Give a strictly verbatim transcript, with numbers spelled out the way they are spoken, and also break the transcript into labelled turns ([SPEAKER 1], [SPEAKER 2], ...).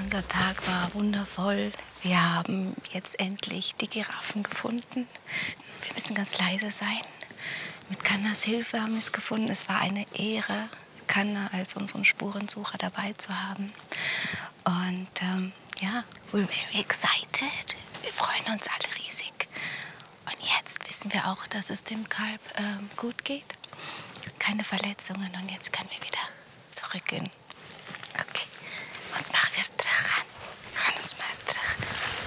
[SPEAKER 1] Unser Tag war wundervoll. Wir haben jetzt endlich die Giraffen gefunden. Wir müssen ganz leise sein. Mit Kannas Hilfe haben wir es gefunden. Es war eine Ehre, Kanna als unseren Spurensucher dabei zu haben. Und ähm, ja, we're very excited. Wir freuen uns alle riesig. Und jetzt wissen wir auch, dass es dem Kalb ähm, gut geht. Keine Verletzungen und jetzt können wir wieder zurückgehen. Okay, ons mag weer terug.